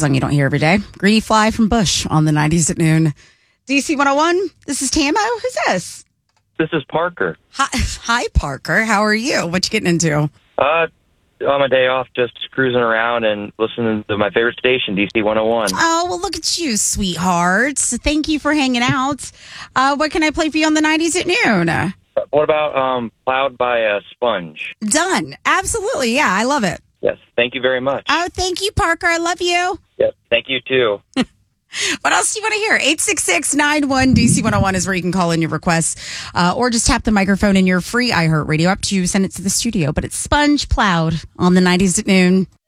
song you don't hear every day. Greedy Fly from Bush on the 90s at noon. DC 101, this is Tamo. Who's this? This is Parker. Hi, Parker. How are you? What you getting into? On my day off, just cruising around and listening to my favorite station, DC 101. Oh, well, look at you, sweetheart. So thank you for hanging out. What can I play for you on the 90s at noon? What about Plowed by a Sponge? Done. Absolutely. Yeah, I love it. Yes, thank you very much. Oh, thank you, Parker. I love you. Yep, thank you too. What else do you want to hear? 866-91-DC101 is where you can call in your requests or just tap the microphone in your free iHeartRadio app to send it to the studio. But it's Sponge Plowed on the 90s at noon.